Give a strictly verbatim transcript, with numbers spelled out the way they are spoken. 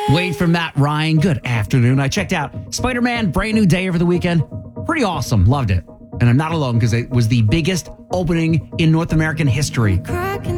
Wade from Matt Ryan. Good afternoon. I checked out Spider-Man, brand new day over the weekend. Pretty awesome. Loved it. And I'm not alone because it was the biggest opening in North American history. Cracking